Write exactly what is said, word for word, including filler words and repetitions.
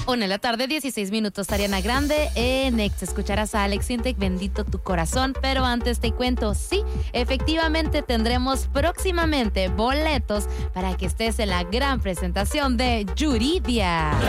Una de la tarde, dieciséis minutos, Ariana Grande en Ex. Escucharás a Alex Intec, Bendito tu corazón. Pero antes te cuento, sí, efectivamente tendremos próximamente boletos para que estés en la gran presentación de Yuridia.